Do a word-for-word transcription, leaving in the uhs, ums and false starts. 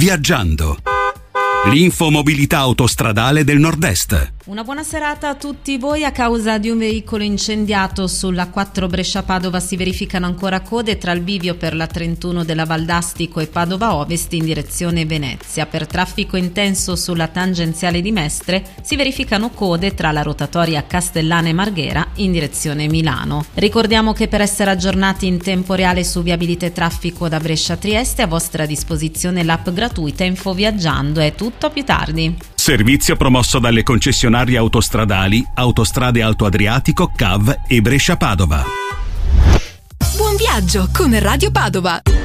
Viaggiando. L'infomobilità autostradale del Nord-Est. Una buona serata a tutti voi. A causa di un veicolo incendiato sulla quattro Brescia-Padova si verificano ancora code tra il bivio per la trentuno della Valdastico e Padova Ovest in direzione Venezia. Per traffico intenso sulla tangenziale di Mestre si verificano code tra la rotatoria Castellana e Marghera in direzione Milano. Ricordiamo che per essere aggiornati in tempo reale su viabilità e traffico da Brescia a Trieste, a vostra disposizione l'app gratuita Info Viaggiando. È tutto, a più tardi. Servizio promosso dalle concessionarie autostradali Autostrade Alto Adriatico, C A V e Brescia Padova. Buon viaggio con Radio Padova.